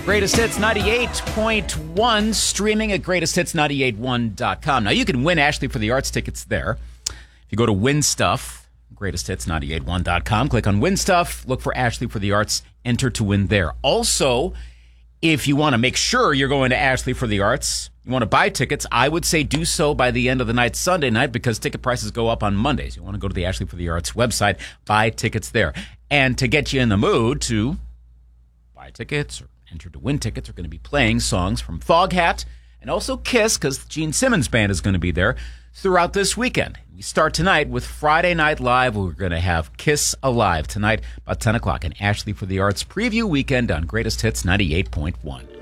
Greatest Hits 98.1, streaming at greatesthits981.com. Now, you can win Ashley for the Arts tickets there. If you go to Win Stuff, greatesthits981.com, click on Win Stuff, look for Ashley for the Arts, enter to win there. Also, if you want to make sure you're going to Ashley for the Arts, you want to buy tickets, I would say do so by the end of the night Sunday night because ticket prices go up on Mondays. You want to go to the Ashley for the Arts website, buy tickets there. And to get you in the mood to buy tickets or enter to win tickets, are going to be playing songs from Foghat and also Kiss, because Gene Simmons Band is going to be there throughout this weekend. We start tonight with Friday Night Live. We're going to have Kiss Alive tonight about 10 o'clock, an Ashley for the Arts preview weekend on Greatest Hits 98.1.